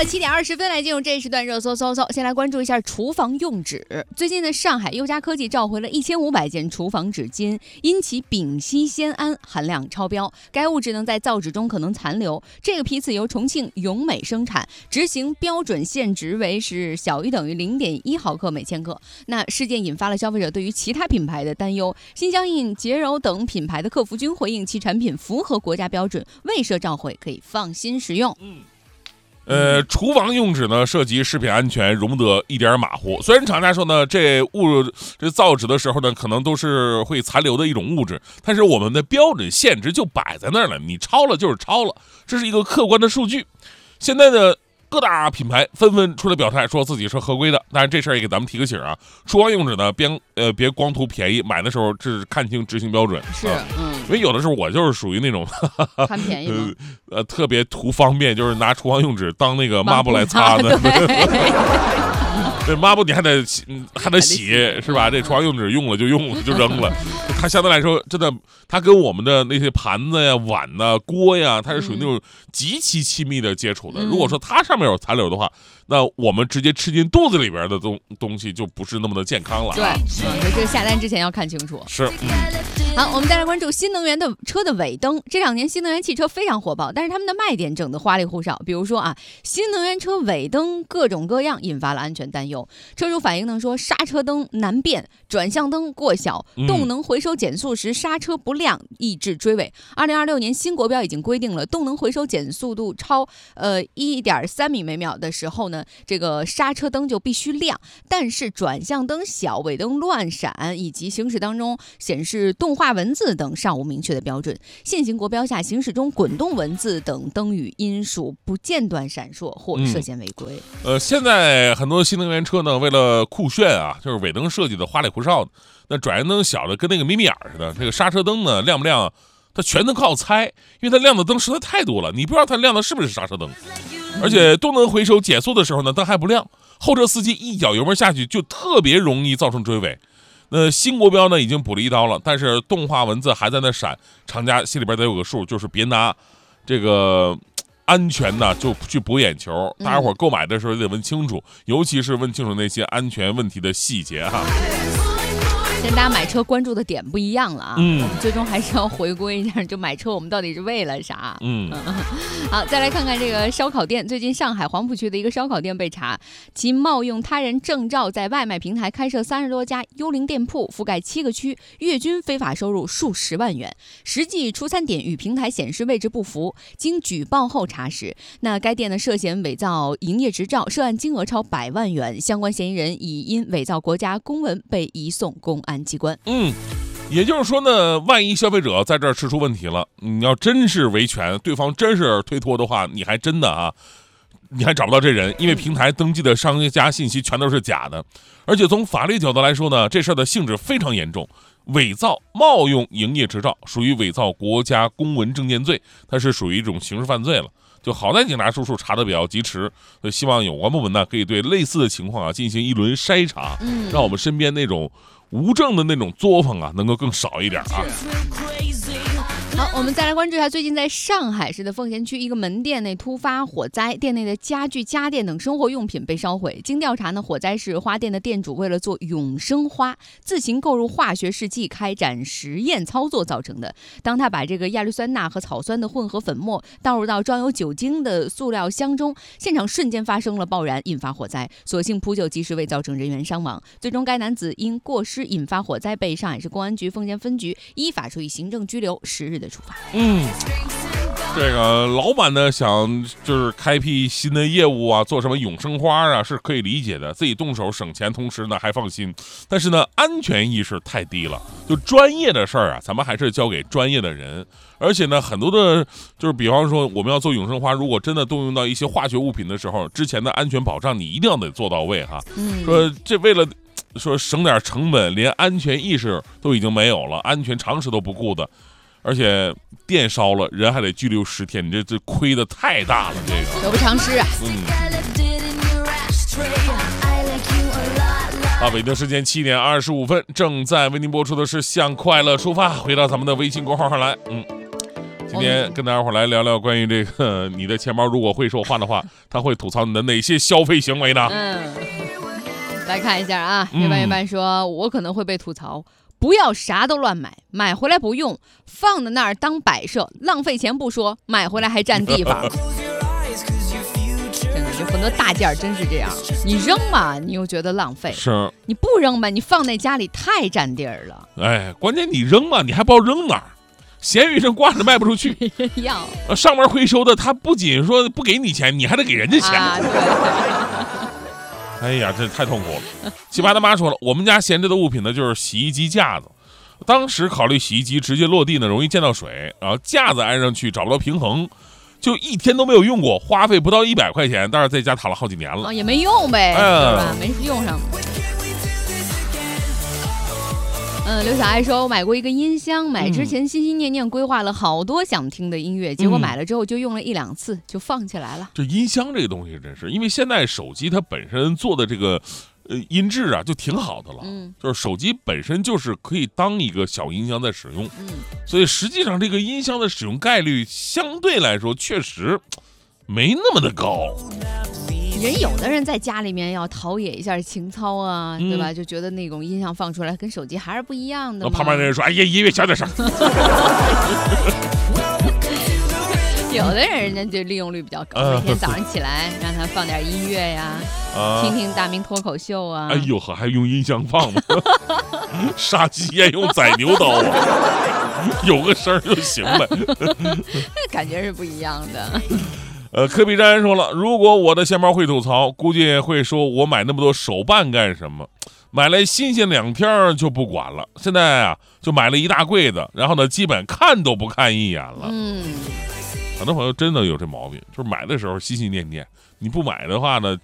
7:20来进入这一时段热搜。先来关注一下厨房用纸。最近的上海优家科技召回了1500件厨房纸巾，因其丙烯酰胺含量超标，该物质呢在造纸中可能残留。这个批次由重庆永美生产，执行标准限值为是小于等于0.1毫克每千克。那事件引发了消费者对于其他品牌的担忧，新疆印、洁柔等品牌的客服均回应其产品符合国家标准，未设召回，可以放心食用。 厨房用纸呢涉及食品安全，容不得一点马虎。虽然厂家说呢，这造纸的时候呢，可能都是会残留的一种物质，但是我们的标准限值就摆在那儿了，你超了就是超了，这是一个客观的数据。现在的各大品牌纷纷出来表态，说自己是合规的。但是这事儿也给咱们提个醒啊，厨房用纸呢，别光图便宜，买的时候是看清执行标准。 是， 因为有的时候我就是属于那种贪便宜吗？ 特别图方便，就是拿厨房用纸当那个抹布来擦的。这抹布你还得洗是吧？这厨房用纸用了就用了就扔了，它相对来说真的，它跟我们的那些盘子呀、碗呐、锅呀，它是属于那种极其亲密的接触的。如果说它上面有残留的话，那我们直接吃进肚子里边的东西就不是那么的健康了。 对，所以这个下单之前要看清楚。 是。 好，我们再来关注新能源的车的尾灯。这2年新能源汽车非常火爆，但是他们的卖点整得花里胡哨。比如说啊，新能源车尾灯各种各样，引发了安全担忧。车主反映呢说，刹车灯难辨，转向灯过小，动能回收减速时刹车不亮，抑制追尾。2026年新国标已经规定了，动能回收减速度超1.3米每秒的时候呢，这个刹车灯就必须亮，但是转向灯小、尾灯乱闪以及行驶当中显示动画文字等尚无明确的标准。现行国标下，行驶中滚动文字等灯语因属不间断闪烁或涉嫌违规。 现在很多新能源车呢，为了酷炫啊，就是尾灯设计的花里胡哨的，那转向灯小的跟那个眯眯眼似的，这个刹车灯呢亮不亮，它全能靠猜，因为它亮的灯实在太多了，你不知道它亮的是不是刹车灯。而且动能回收减速的时候呢，灯还不亮，后车司机一脚油门下去就特别容易造成追尾。那新国标呢已经补了一刀了，但是动画文字还在那闪，厂家心里边得有个数，就是别拿这个安全呢就去博眼球。大家伙购买的时候得问清楚，尤其是问清楚那些安全问题的细节哈。 现在大家买车关注的点不一样了啊，我们最终还是要回归一下，就买车我们到底是为了啥？好，再来看看这个烧烤店。最近上海黄浦区的一个烧烤店被查，其冒用他人证照在外卖平台开设30多家幽灵店铺，覆盖7个区，月均非法收入数十万元，实际出餐点与平台显示位置不符。经举报后查实，那该店呢涉嫌伪造营业执照，涉案金额超100万元，相关嫌疑人已因伪造国家公文被移送公安机关。 也就是说呢，万一消费者在这儿吃出问题了，你要真是维权，对方真是推脱的话，你还真的你还找不到这人，因为平台登记的商家信息全都是假的。而且从法律角度来说呢，这事儿的性质非常严重，伪造冒用营业执照属于伪造国家公文证件罪，它是属于一种刑事犯罪了。就好在警察叔叔查得比较及时，所以希望有关部门呢可以对类似的情况进行一轮筛查，让我们身边那种无证的那种作坊能够更少一点啊。 好，我们再来关注一下，最近在上海市的奉贤区一个门店内突发火灾，店内的家具、家电等生活用品被烧毁。经调查呢，火灾是花店的店主为了做永生花，自行购入化学试剂开展实验操作造成的。当他把这个亚氯酸钠和草酸的混合粉末倒入到装有酒精的塑料箱中，现场瞬间发生了爆燃，引发火灾。所幸扑救及时，未造成人员伤亡。最终该男子因过失引发火灾，被上海市公安局奉贤分局依法处以行政拘留10日的处罚。 这个老板呢想就是开辟新的业务啊，做什么永生花啊是可以理解的，自己动手省钱，同时呢还放心。但是呢安全意识太低了，就专业的事儿咱们还是交给专业的人。而且呢很多的就是比方说我们要做永生花，如果真的动用到一些化学物品的时候，之前的安全保障你一定要得做到位哈。说这为了说省点成本，连安全意识都已经没有了，安全常识都不顾的。而且店烧了，人还得拘留10天，你这亏的太大了，这个得不偿失啊！ 北京时间7点25分，正在为您播出的是《向快乐出发》。回到咱们的微信公号上来， 今天跟大家伙来聊聊关于这个你的钱包如果会说话的话，他会吐槽你的哪些消费行为呢？ 来看一下啊，一般说，我可能会被吐槽，不要啥都乱买，买回来不用，放在那儿当摆设，浪费钱不说，买回来还占地方。真的，有很多大件真是这样，你扔吧，你又觉得浪费； 是， 你不扔吧，你放在家里太占地儿了。 哎，关键你扔吧，你还不知道扔哪儿。闲鱼上挂着卖不出去， 要上面回收的，他不仅说不给你钱，你还得给人家钱。哎呀，这太痛苦了。奇葩他妈说了，我们家闲着的物品呢，就是洗衣机架子。当时考虑洗衣机直接落地呢，容易溅到水，然后架子安上去找不到平衡，就1天都没有用过，花费不到100块钱，但是在家躺了好几年了， 也没用呗，是吧？没用上。刘小爱说，我买过一个音箱，买之前心心念念规划了好多想听的音乐，结果买了之后就用了1-2次就放起来了。 这音箱这个东西真是，因为现在手机它本身做的这个音质啊就挺好的了，就是手机本身就是可以当一个小音箱在使用，所以实际上这个音箱的使用概率相对来说确实没那么的高。 有的人在家里面要陶冶一下情操啊，对吧？就觉得那种音响放出来跟手机还是不一样的嘛。 旁边的人说：“哎呀，音乐小点声。” 有的人家就利用率比较高，每天早上起来让他放点音乐呀，听听大明脱口秀啊。 哎呦呵，还用音箱放吗？杀鸡焉用宰牛刀啊？有个声就行呗。 感觉是不一样的。 科比詹说了，如果我的钱包会吐槽，估计会说我买那么多手办干什么？买来新鲜2天就不管了。现在啊，就买了一大柜子，然后呢，基本看都不看一眼了。很多朋友真的有这毛病，就是买的时候心心念念，你不买的话呢，